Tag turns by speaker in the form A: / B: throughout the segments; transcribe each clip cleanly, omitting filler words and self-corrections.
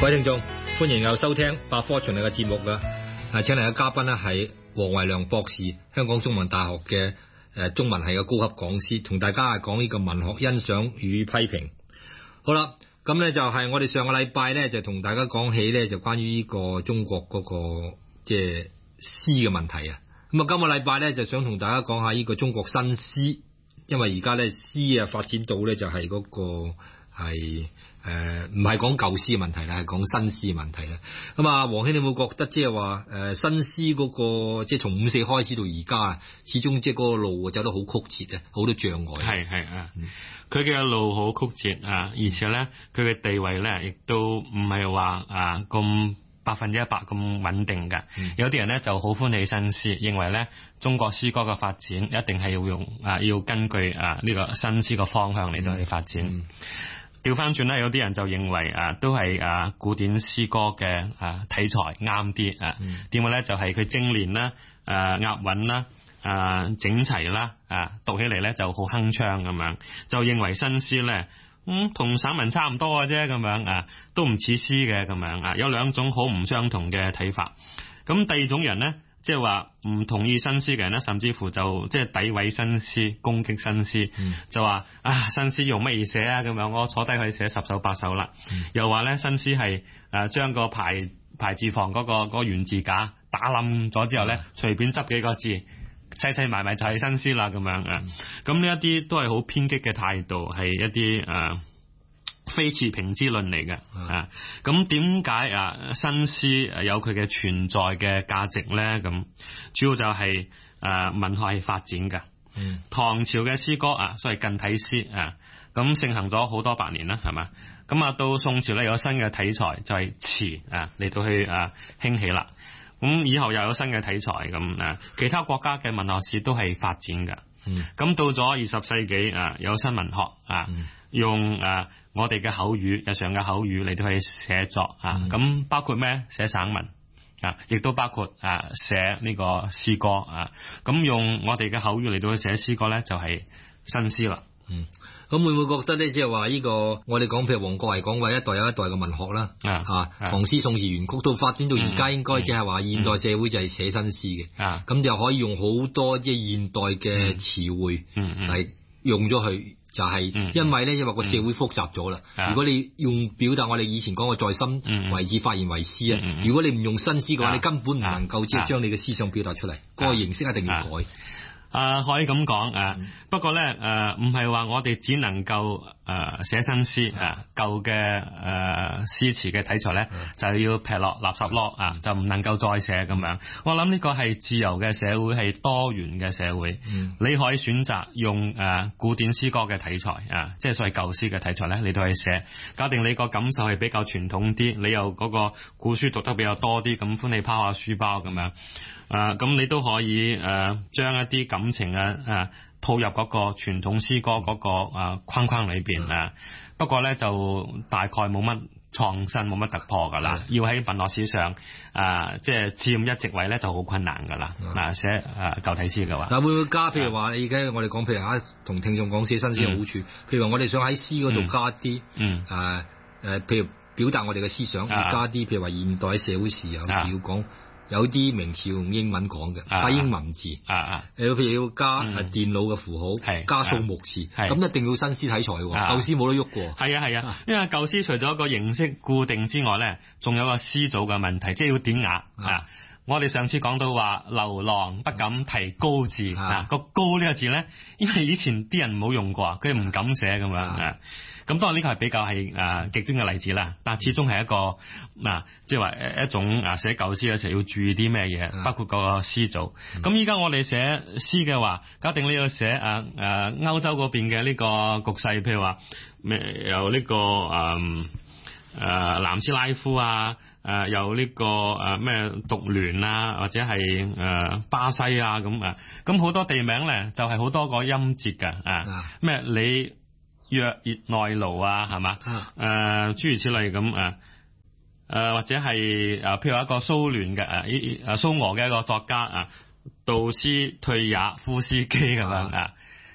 A: 各位聽眾，歡迎又收聽百科全書嘅節目㗎。請嚟嘅嘉賓咧係黃維良博士，香港中文大學嘅中文系嘅高級講師，同大家係講呢個文學欣賞與批評。好啦，咁咧就係我哋上個禮拜咧就同大家講起咧就關於呢個中國嗰個即係詩嘅問題啊。咁啊，今個禮拜咧就想同大家講下呢個中國新詩，因為而家咧詩啊發展到咧就係嗰個係唔係講舊詩嘅問題啦，係講新詩嘅問題啦。咁啊，黃兄，你有冇覺得即係話新詩嗰個即係從五四開始到而家啊，始終即係嗰個路走得好曲折啊，好多障礙。
B: 係啊，佢嘅路好曲折啊，而且咧佢嘅地位咧亦都唔係話咁100%咁穩定㗎。有啲人咧就好歡喜新詩，認為咧中國詩歌嘅發展一定係要根據呢個新詩嘅方向嚟到去發展。調翻轉咧，有啲人就認為都係古典詩歌嘅題材啱啲點解咧？就係佢精煉啦、押韻啦、整齊啦、讀起嚟咧就好鏗鏘咁樣，就認為新詩咧同散文差唔多嘅啫咁樣都唔似詩嘅咁樣有兩種好唔相同嘅睇法。咁第二種人咧，即係話唔同意新詩嘅人咧，甚至乎就即係詆毀新詩、攻擊新詩，就話新詩用乜嘢寫啊咁樣，我坐低去寫10首8首啦。又話咧新詩係將個排字房嗰個原字架打冧咗之後咧，隨便執幾個字砌埋就係新詩啦咁樣咁呢一啲都係好偏激嘅態度，係一啲非持平之論嚟嘅咁點解新詩有佢嘅存在嘅價值咧？咁主要就係文學係發展嘅。唐朝嘅詩歌所謂近體詩咁盛行咗好多百年啦，係嘛？咁到宋朝咧有新嘅題材就係詞嚟到去興起啦。咁以後又有新嘅題材咁其他國家嘅文學史都係發展嘅。咁到咗20世紀有新文學用我哋嘅口語、日常嘅口語嚟到去寫作咁包括咩？寫省文亦都包括寫呢個詩歌咁用我哋嘅口語嚟到去寫詩歌咧，就係新詩啦。
A: 咁會唔會覺得咧，即係話呢個我哋講譬如黃國維講話一代有一代嘅文學啦，唐詩宋詞元曲到發展到而家，應該即係話現代社會就係寫新詩嘅，咁就可以用好多即係現代嘅詞彙嚟用咗佢。就係因為咧，因為個社會複雜咗啦。如果你用表達我哋以前講嘅在心為志，發言為詩如果你唔用新詩嘅話，你根本唔能夠即係將你嘅思想表達出嚟。嗰個形式一定要改。
B: 可以咁講不過咧唔係話我哋只能夠寫新詩舊嘅詩詞嘅題材咧就要劈落垃圾籮就唔能夠再寫咁樣。我諗呢個係自由嘅社會，係多元嘅社會。你可以選擇用古典詩歌嘅題材即係所謂舊詩嘅題材咧，你都可以寫，假定你個感受係比較傳統啲，你又嗰個古書讀得比較多啲，咁歡喜拋下書包咁樣咁你都可以將一啲感情套入嗰個傳統詩歌嗰個框框裏邊不過咧就大概冇乜創新，冇乜突破噶啦。要喺文學史上即係佔一席位咧就好困難噶啦。寫舊體詩嘅話，
A: 會唔會加？譬如話而家我哋講，譬如同聽眾講寫新詩嘅好處，譬如話我哋想喺詩嗰度加啲譬如表達我哋嘅思想，要加啲譬如話現代社會事有時要講。有啲名詞用英文講嘅，加英文字譬如要加電腦嘅符號，加數目詞，咁一定要新詩題材喎，舊詩冇得喐過。
B: 係因為舊詩除咗個形式固定之外咧，仲有個詩組嘅問題，即係要典雅我哋上次講到話劉郎不敢提高字個高呢個字咧，因為以前啲人冇用過，佢唔敢寫咁樣咁當然呢個係比較係極端嘅例子啦，但始終係一個即係話一種寫舊詩嘅時候要注意啲咩嘢，包括個詩組。咁依家我哋寫詩嘅話，假定你要寫歐洲嗰邊嘅呢個局勢，譬如話有呢個南斯拉夫有呢個咩獨聯或者係巴西咁好多地名咧就係好多個音節㗎咩你若熱內盧係嘛諸如此類咁或者係譬如一個蘇聯嘅蘇俄嘅一個作家杜斯退也夫斯基咁樣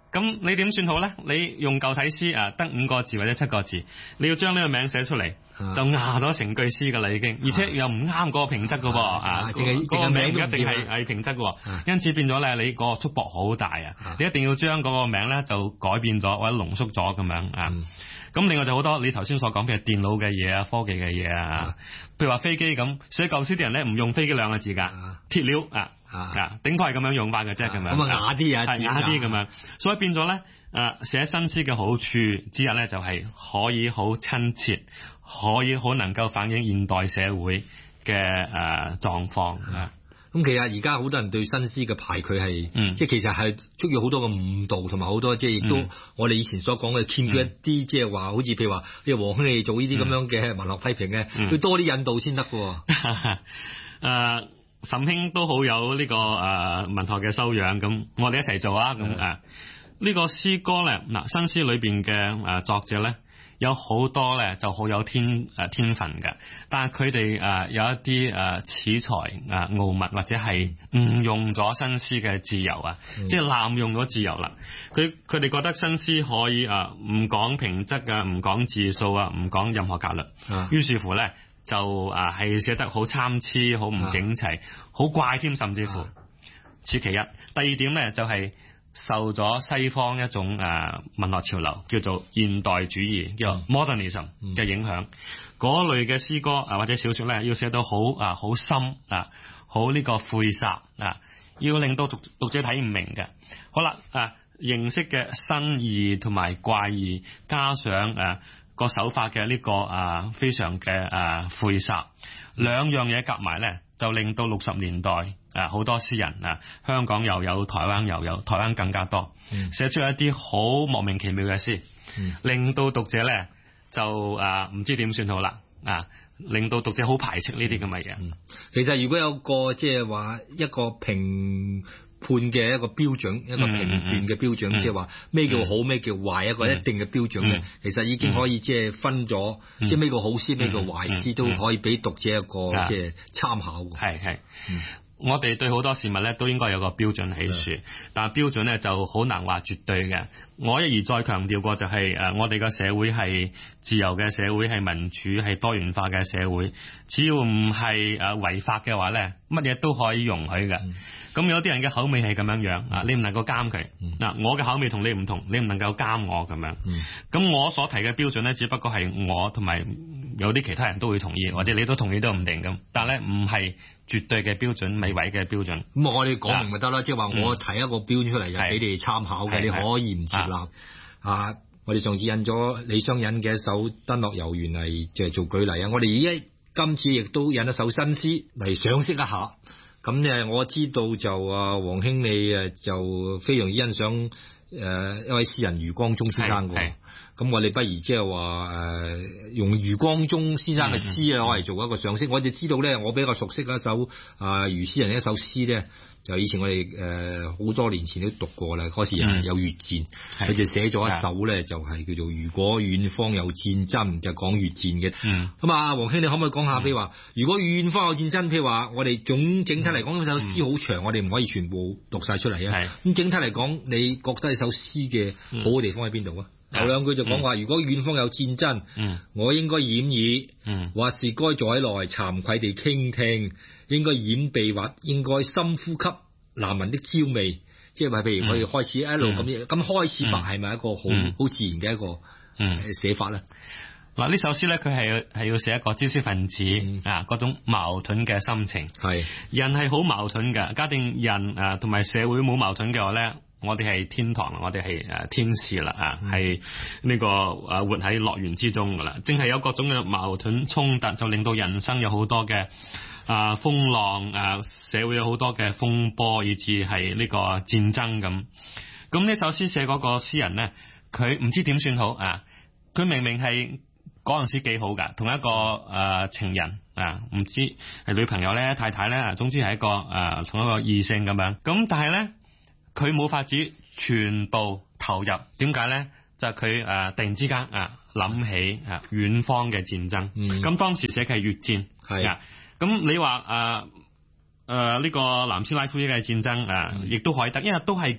B: 咁你點算好咧？你用舊體詩得5個字或者7個字，你要將呢個名寫出嚟，就壓咗成句詩噶啦已經，而且又唔啱嗰個平仄噶喎，嗰個名一定係平仄喎，因此變咗咧你個束縛好大啊！你一定要將嗰個名咧就改變咗或者濃縮咗咁樣啊。咁另外就好多你頭先所講嘅電腦嘅嘢啊、科技嘅嘢啊，譬如話飛機咁，寫舊詩啲人咧唔用飛機2個字㗎，鐵料頂多係咁樣用法嘅啫，咁樣
A: 咁雅啲
B: 雅啲咁樣，所以變咗咧寫新詩嘅好處之一咧就係可以好親切，可以好能夠反映現代社會嘅狀況啊。
A: 咁其實而家好多人對新詩嘅排拒係，即係其實係出現好多嘅誤導，同埋好多即係亦都我哋以前所講嘅欠缺一啲即係話，好似譬如話你黃兄你做呢啲咁樣嘅文學批評嘅，要多啲引導先得嘅。
B: 岑兄都好有呢個文學嘅修養，咁我哋一齊做啊！咁呢個詩歌咧，新詩裏邊嘅作者咧，有好多咧就好有天分嘅，但係佢哋有一啲恃才傲物或者係誤用咗新詩嘅自由啊，即係濫用咗自由啦。佢哋覺得新詩可以唔講平仄啊，唔講字數啊，唔講任何格律，於是乎咧就係寫得好參差、好唔整齊、好怪添，甚至乎此其一。第二點咧就係受咗西方一種文學潮流叫做現代主義，叫 modernism 嘅影響，嗰類嘅詩歌或者小說咧要寫到好深好呢個晦澀要令到讀者睇唔明嘅。好啦形式嘅新異同埋怪異，加上個手法嘅呢個非常嘅晦澀，兩樣嘢夾埋咧，就令到60年代好多詩人香港又有，台灣又有，台灣更加多，寫出一啲好莫名其妙嘅詩，令到讀者咧就唔知點算好啦令到讀者好排斥呢啲咁嘅嘢。
A: 其實如果有個即係話一個評判嘅一個標準，一個評斷嘅標準，即係話咩叫好，咩叫壞，一個一定嘅標準咧，其實已經可以即係分咗，即係咩叫好詩，咩叫壞詩，都可以俾讀者一個即係參考。
B: 係我哋對好多事物咧都應該有個標準喺處，但係標準咧就好難話絕對嘅。我一而再強調過就係我哋嘅社會係自由嘅社會，係民主，係多元化嘅社會，只要唔係違法嘅話咧，乜嘢都可以容許嘅。咁有啲人嘅口味係咁樣樣你唔能夠監佢我嘅口味同你唔同，你唔能夠監我咁樣。咁我所提嘅標準咧，只不過係我同埋有啲其他人都會同意，或者你都同意都唔定咁，但係咧唔係絕對嘅標準，美位嘅標準。咁
A: 我哋講明咪得啦，即係話我提一個標準出嚟，就俾你哋參考嘅，你可以唔接納我哋上次引咗李商隱嘅一首《登樂遊原》嚟即係做舉例我哋而家今次亦都引一首新詩嚟賞識一下。咁我知道就黃兄你就非常之欣賞一位詩人余光中先生嘅。咁我哋不如即係話用余光中先生嘅詩攞嚟做一個賞識。我哋知道咧，我比較熟悉一首余詩人一首詩咧，就以前我哋好多年前都讀過啦。嗰時有越戰，佢就寫咗一首咧，就係叫做如果遠方有戰爭，就講越戰嘅。咁黃兄你可唔可以講下，譬如話如果遠方有戰爭，譬如話我哋整體嚟講，呢首詩好長，我哋唔可以全部讀晒出嚟咁整體嚟講，你覺得呢首詩嘅好嘅地方喺邊度啊？有兩句就講話，如果遠方有戰爭，我應該掩耳，或是該坐喺內慚愧地傾聽，應該掩鼻或應該深呼吸男人的嬌媚，即係話譬如佢開始一路咁開始白係咪一個好自然嘅一個寫法咧？
B: 呢首詩咧，佢係要寫一個知識分子嗰種矛盾嘅心情。人係好矛盾㗎，假定人同埋社會冇矛盾嘅話咧，我哋係天堂，我哋係天使啦係呢個活喺樂園之中噶啦。正係有各種嘅矛盾衝突，就令到人生有好多嘅風浪，社會有好多嘅風波，以至係呢個戰爭咁。咁呢首詩寫嗰個詩人咧，佢唔知點算好佢明明係嗰陣時幾好噶，同一個情人唔知係女朋友咧、太太咧，總之係一個同一個異性咁樣。咁但係咧，佢冇法子全部投入，點解咧？就係佢突然之間諗起遠方嘅戰爭。咁當時寫嘅係越戰，咁你話呢個南斯拉夫嘅戰爭亦都可以得，因為都係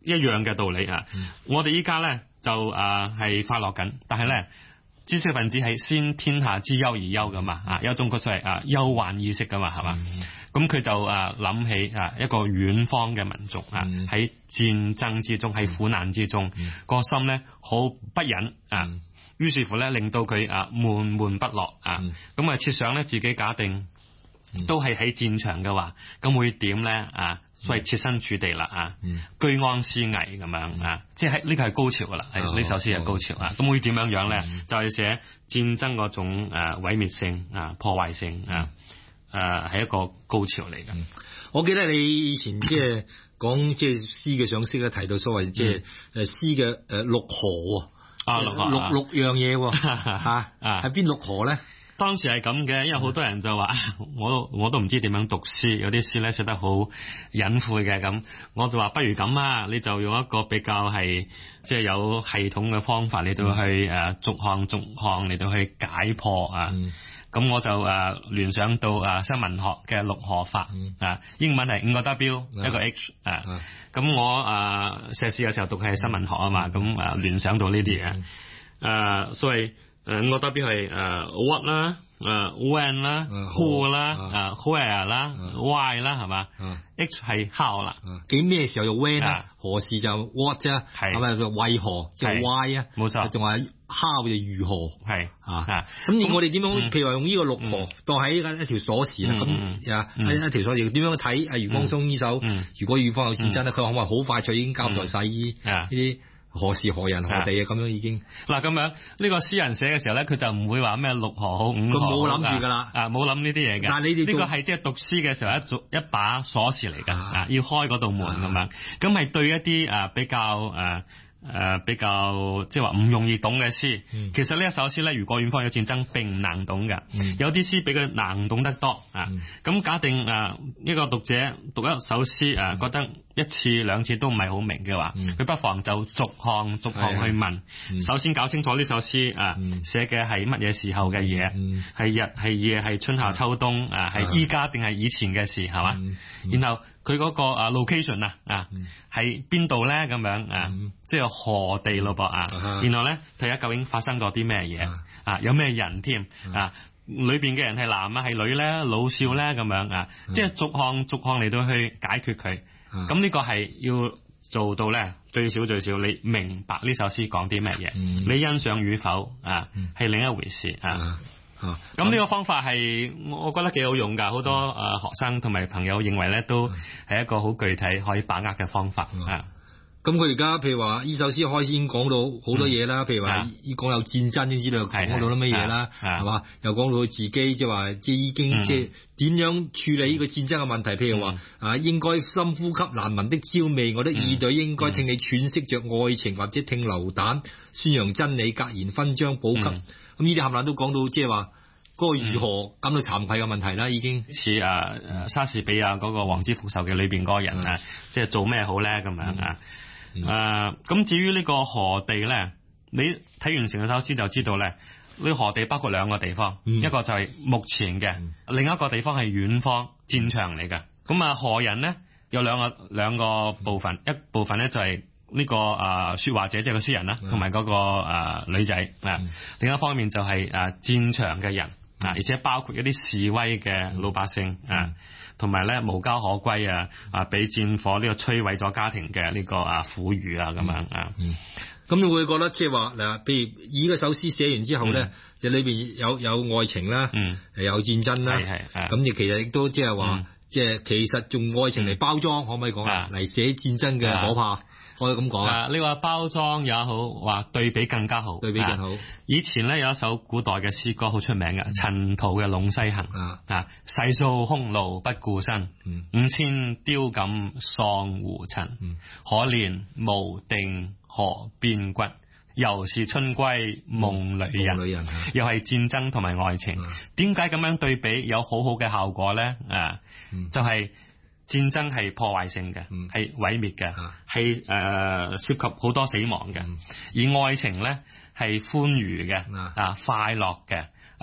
B: 一樣嘅道理啊。我哋依家咧就係快樂緊，但係咧知識分子係先天下之憂而憂噶嘛有一種所謂憂患意識噶嘛係嘛？咁佢就諗起一個遠方嘅民族喺戰爭之中，喺苦難之中，個心咧好不忍於是乎咧令到佢悶悶不樂咁設想咧自己假定都係喺戰場嘅話，咁會點咧所謂設身處地啦居安思危咁樣即係呢個係高潮噶啦，呢首詩係高潮咁會點樣咧？就係寫戰爭嗰種毀滅性破壞性係一個高潮嚟嘅。
A: 我記得你以前即係講即係詩嘅賞識咧，提到所謂即係詩嘅六何六樣嘢係邊六何咧？
B: 當時係咁嘅，因為好多人就話我都唔知點樣讀詩，有啲詩咧寫得好隱晦嘅，咁我就話不如咁你就用一個比較係即係有系統嘅方法嚟到去逐項嚟到去解破咁我就聯想到新聞學嘅六何法英文係5個 W 1個 H 咁我碩士嘅時候讀係新聞學嘛，咁聯想到呢啲嘢所以5個 W 係what 啦when 啦 who 啦where 啦 why 啦係嘛H 係 how 啦
A: 幾咩時候用 when 何時就 what 啫係咪就為何就 why 冇錯仲係 how 就如何係咁我哋點樣譬如話用呢個六何當喺一條鎖匙啦咁一條鎖匙點樣睇余光中呢首如果遠方有戰爭咧佢可唔可以好快就已經交代晒呢啲何時何人何地咁樣已經
B: 嗱咁樣呢個詩人寫嘅時候咧，佢就唔會話咩六何好五何，
A: 佢冇諗住噶啦，
B: 冇諗呢啲嘢嘅。但係你哋呢個係即係讀詩嘅時候一把鎖匙嚟噶，要開嗰道門咁樣，咁係對一啲比較即係話唔容易懂嘅詩，其實呢一首詩咧，如果遠方有戰爭並唔難懂嘅，有啲詩比佢難懂得多咁假定呢個讀者讀一首詩覺得一次兩次都唔係好明嘅話，佢不妨就逐項去問，首先搞清楚呢首詩寫嘅係乜嘢時候嘅嘢，係日係夜係春夏秋冬係依家定係以前嘅事係嘛？然後佢嗰個location 係邊度咧咁樣即係何地咯噃然後咧睇下究竟發生咗啲咩嘢有咩人添裏邊嘅人係男係女咧老少咧咁樣即係逐項嚟到去解決佢咁呢個係要做到咧最少你明白呢首詩講啲咩嘢你欣賞與否係另一回事咁呢個方法係我覺得幾好用㗎，好多學生同埋朋友認為咧都係一個好具體可以把握嘅方法
A: 咁佢而家譬如話呢首詩開始已經講到好多嘢啦，譬如話講有戰爭先知道講到啲乜嘢啦，係嘛？又講到佢自己即係話即係已經即係點樣處理呢個戰爭嘅問題，譬如話應該深呼吸難聞的焦味，我的耳朵應該聽你喘息着愛情或者聽流彈宣揚真理格言勳章補給，咁呢啲冚唪唥都講到即係話嗰個如何感到慚愧嘅問題啦，已經
B: 似莎士比亞嗰個《王之復仇記》裏邊嗰個人即係做咩好咧咁樣咁至於呢個何地咧，你睇完成個首詩就知道咧，呢個何地包括兩個地方，一個就係目前嘅，另一個地方係遠方戰場嚟嘅。咁何人咧有兩個部分，一部分咧就係呢個說話者即係個詩人啦，同埋嗰個女仔另一方面就係戰場嘅人而且包括一啲示威嘅老百姓同埋咧無家可歸俾戰火呢個摧毀咗家庭嘅呢個苦語咁樣
A: 咁你會覺得即係話嗱，譬如以個首詩寫完之後咧，就裏邊有愛情啦，有戰爭啦，咁亦其實亦都即係話，即係其實用愛情嚟包裝，可唔可以講嚟寫戰爭嘅可怕？可以咁講
B: 你話包裝也好，話對比更加好，
A: 對比更好。
B: 以前咧有一首古代嘅詩歌好出名嘅，陳陶嘅《隴西行》世掃匈奴不顧身，5000貂錦喪胡塵，可憐無定河邊骨，猶是春歸夢裏人。又係戰爭同埋愛情，點解咁樣對比有好好嘅效果咧？就係戰爭係破壞性嘅，係毀滅嘅，係涉及好多死亡嘅，而愛情咧係歡愉嘅，快樂嘅，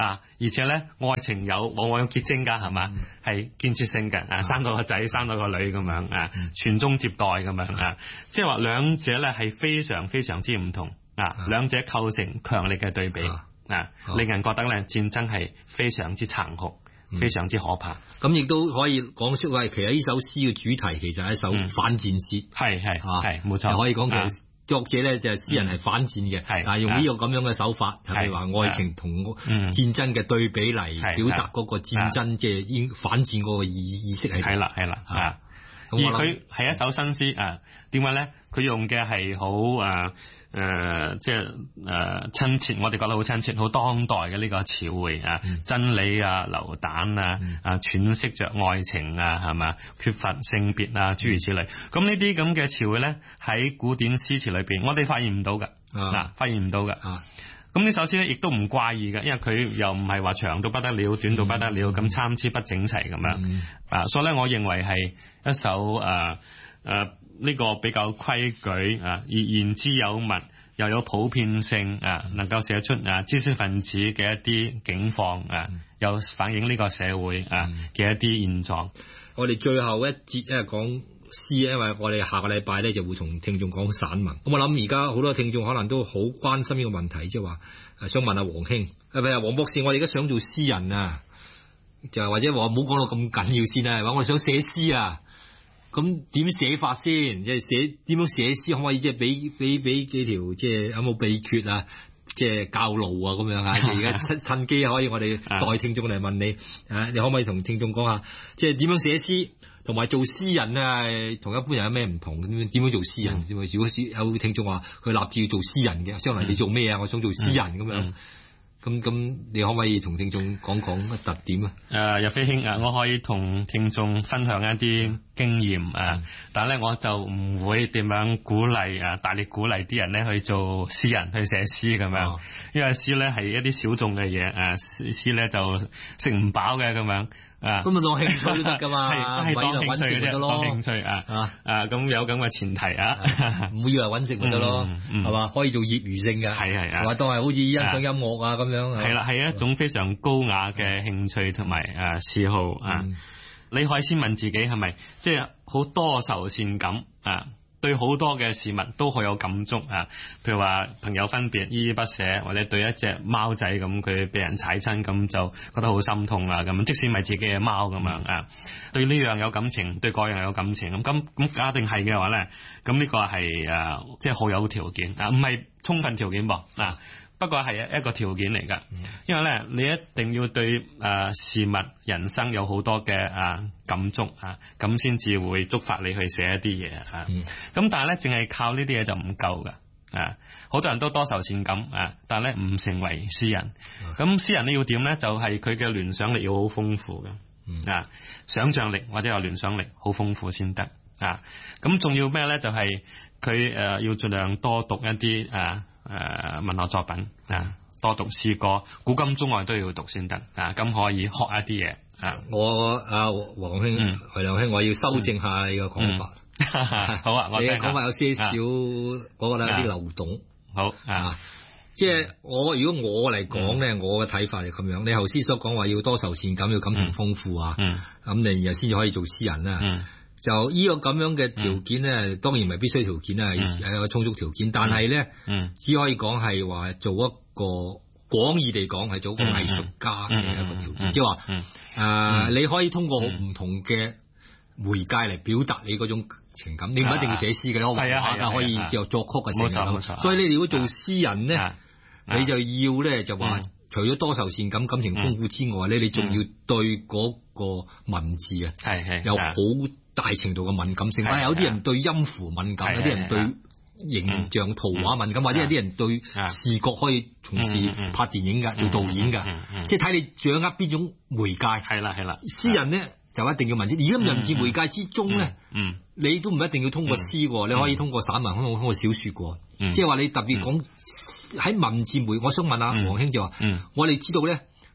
B: 而且咧愛情往往結晶㗎，係嘛？係建設性嘅生到個仔，生到個女咁樣傳宗接代咁樣即係話兩者咧係非常非常之唔同兩者構成強烈嘅對比令人覺得咧戰爭係非常之殘酷。非常之可怕，
A: 咁亦都可以講出話，其實呢首詩嘅主題其實係一首反戰詩，
B: 係冇錯，
A: 可以講其實作者咧就係詩人係反戰嘅，但係用呢個咁樣嘅手法，係咪話愛情同戰爭嘅對比嚟表達嗰個戰爭即係應反戰嗰個意識係
B: 係啦而佢係一首新詩點解咧？佢用嘅係好即係親切，我哋覺得好親切，好當代嘅呢個詞彙真理流彈詮釋着愛情係嘛，缺乏性別諸如此類。咁呢啲咁嘅詞彙咧喺古典詩詞裏邊，我哋發現唔到㗎，發現唔到㗎。咁呢首詩咧亦都唔怪異嘅，因為佢又唔係話長到不得了，短到不得了，咁參差不整齊咁樣所以咧，我認為係一首呢個比較規矩而言之有物，又有普遍性能夠寫出知識分子嘅一啲境況又反映呢個社會嘅一啲現狀。
A: 我哋最後一節咧講詩，因為我哋下個禮拜咧就會同聽眾講散文。咁我諗而家好多聽眾可能都好關心呢個問題，即係話想問下黃兄，係咪黃博士？我哋而家想做詩人就或者話唔好講到咁緊要先係嘛？我哋想寫詩咁點寫法先？即係寫點樣寫詩？可唔可以即係俾幾條即係有冇秘訣即係教路咁樣而家趁機可以我哋代聽眾嚟問你你可唔可以同聽眾講下，即係點樣寫詩，同埋做詩人同一般人有咩唔同？點樣做詩人？如果有聽眾話佢立志要做詩人嘅，將來你做咩我想做詩人咁樣。咁你可唔可以同聽眾講乜特點
B: 日飛兄我可以同聽眾分享一啲經驗但係咧我就唔會點樣鼓勵大力鼓勵啲人咧去做詩人去寫詩咁樣因為詩咧係一啲小眾嘅嘢詩咧就食唔飽嘅咁樣
A: 咁咪當興趣都得噶嘛，
B: 係當興趣嘅啫，當興趣咁有咁嘅前提
A: 唔會以為揾食咪得咯，係嘛？可以做業餘性嘅，係話當係好似欣賞音樂咁樣，
B: 係啦，係一種非常高雅嘅興趣同埋嗜好你可以先問自己係咪即係好多愁善感對好多嘅事物都好有感觸譬如話朋友分別依依不捨，或者對一隻貓仔咁佢俾人踩親咁就覺得好心痛咁，即使唔係自己嘅貓咁樣對呢樣有感情，對嗰樣有感情咁假定係嘅話咧，咁呢個係即係好有條件唔係充分條件噃不過係一個條件嚟㗎，因為咧你一定要對事物人生有好多嘅感觸咁先至會觸發你去寫一啲嘢咁但係咧淨係靠呢啲嘢就唔夠㗎好多人都多愁善感但係咧唔成為詩人咁詩人你要點咧？就係佢嘅聯想力要好豐富嘅想像力或者有聯想力好豐富先得咁仲要咩咧？就係佢要盡量多讀一啲文學作品多讀詩歌，古今中外都要讀先得咁可以學一啲嘢
A: 我黃兄徐亮兄，我要修正下你嘅講法
B: 好
A: 你嘅講法有些少我覺得有啲漏洞
B: 好
A: 即係如果我嚟講咧我嘅睇法係咁樣，你頭先所講話要多愁善感，要感情豐富咁你然後先至可以做詩人啦就呢個咁樣嘅條件咧當然唔係必須條件係有充足條件但係咧只可以講係話做一個廣義地講係做一個藝術家嘅一個條件即係話你可以通過唔同嘅媒介嚟表達你嗰種情感你唔一定要寫詩嘅咯，畫畫可以作曲嘅成咁所以你如果做詩人咧你就要咧就話除咗多愁善感感情豐富之外咧你仲要對嗰個文字有好大程度嘅敏感性有啲人對音符敏感有啲人對形象圖畫敏感或者有啲人對視覺可以從事拍電影㗎做導演㗎即係睇你掌握邊種媒介係啦詩人咧就一定要文字而家文字媒介之中咧你都唔一定要通過詩喎你可以通過散文通過小説喎即係話你特別講喺文字媒我想問下黃兄就話我哋知道咧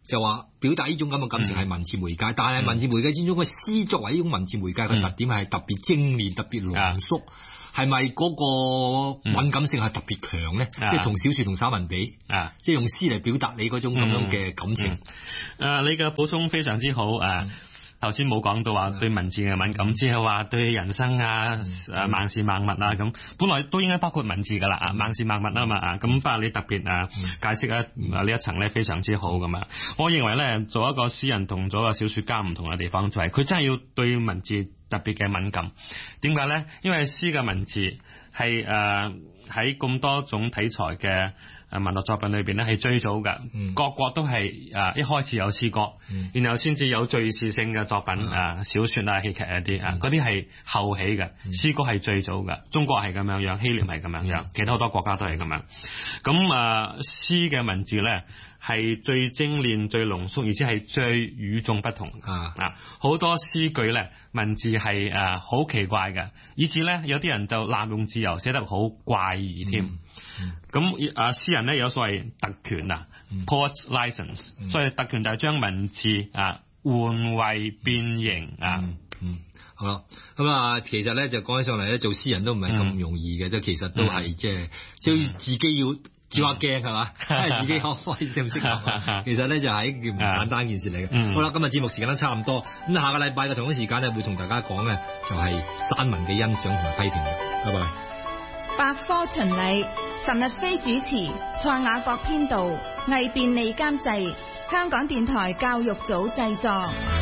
A: 就話表達呢種咁嘅感情係文字媒介，但係文字媒介之中嘅詩作為呢種文字媒介嘅特點係特別精煉、特別濃縮，係咪嗰個敏感性係特別強咧？即係同小說同散文比，即係用詩嚟表達你嗰種咁樣嘅感情。
B: 你嘅補充非常之好頭先冇講到話對文字嘅敏感，只係話對人生萬事萬物咁，本來都應該包括文字噶啦萬事萬物啊嘛咁，不過你特別解釋呢一層咧非常之好咁啊！我認為咧，做一個詩人同做一個小說家唔同嘅地方就係佢真係要對文字特別嘅敏感。點解咧？因為詩嘅文字係喺咁多種題材嘅文學作品裏邊咧係最早噶，各國都係一開始有詩歌，然後先至有敘事性嘅作品小說啊、戲劇一啲嗰啲係後起嘅，詩歌係最早嘅。中國係咁樣，希臘係咁樣，其他好多國家都係咁樣。咁詩嘅文字咧係最精煉、最濃縮，而且係最與眾不同好多詩句咧文字係好奇怪嘅，以至咧有啲人就濫用自由，寫得好怪異添。咁詩人咧有所謂特權poet's license，所以特權就係將文字換位變形
A: 好啦，咁其實咧就講起上嚟咧，做詩人都唔係咁容易嘅，其實都係即係自己要照下鏡係嘛，自己開識唔識其實咧就係一件唔簡單件事嚟嘅。好啦，今日節目時間都差唔多，咁下個禮拜嘅同一時間咧會同大家講嘅就係散文嘅欣賞同埋批評嘅。拜拜。
C: 百科巡禮，岑日飛主持，蔡雅各編導，魏便利監製，香港電台教育組製作。